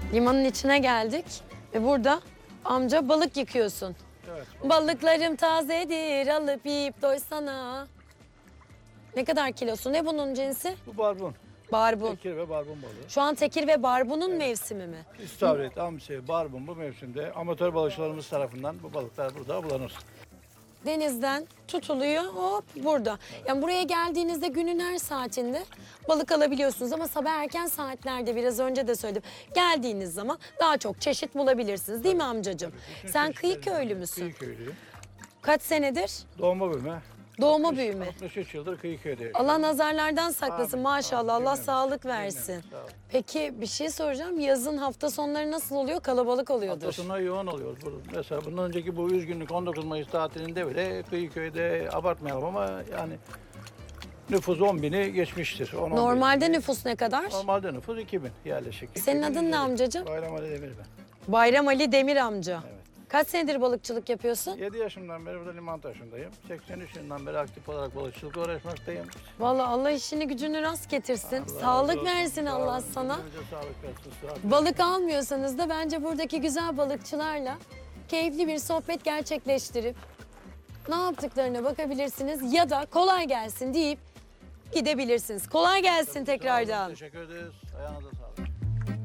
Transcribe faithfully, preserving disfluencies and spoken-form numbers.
Limanın içine geldik ve burada amca balık yıkıyorsun. Evet. Balıklarım tazedir, alıp yiyip doysana. Ne kadar kilosu? Ne bunun cinsi? Bu barbun. Barbun. Tekir ve barbun balığı. Şu an tekir ve barbunun mevsimi mi? İstavrit, hamsi, barbun bu mevsimde amatör balıkçılarımız tarafından bu balıklar burada avlanır. Denizden tutuluyor, hop burada. Yani buraya geldiğinizde günün her saatinde balık alabiliyorsunuz ama sabah erken saatlerde, biraz önce de söyledim, geldiğiniz zaman daha çok çeşit bulabilirsiniz, değil mi amcacığım? Bütün Sen çeşitlerini- Kıyıköylü müsün? Kıyıköylüyüm. Kaç senedir? Doğma büyüme. Doğma büyüme. altmış üç yıldır Kıyıköy'de yaşıyorum. Allah nazarlardan saklasın Amin, maşallah. amin. Allah Dinlemesin, sağlık versin. dinlemesin, sağ ol. Peki bir şey soracağım. Yazın hafta sonları nasıl oluyor? Kalabalık oluyordur. Hafta sonu yoğun oluyoruz burada. Mesela bundan önceki bu yüz günlük on dokuz Mayıs tatilinde bile Kıyıköy'de abartmayalım ama yani nüfus on bini geçmiştir. on on beş Normalde bini. nüfus ne kadar? Normalde nüfus iki bin yerleşik. Senin iki bin adın ne üzeri. amcacığım? Bayram Ali Demir ben. Bayram Ali Demir amca. Evet. Kaç senedir balıkçılık yapıyorsun? yedi yaşımdan beri burada liman taşındayım. seksen üç yılından beri aktif olarak balıkçılıkla uğraşmaktayım. Vallahi Allah işini gücünü rast getirsin. Allah Sağlık razı olsun, versin sağ Allah olun. sana. Cümlemize sağlık versin, sıhhat Balık almıyorsanız da bence buradaki güzel balıkçılarla keyifli bir sohbet gerçekleştirip ne yaptıklarına bakabilirsiniz ya da kolay gelsin deyip gidebilirsiniz. Kolay gelsin versin. tekrardan. Sağ olun, teşekkür ederiz. Ayağınıza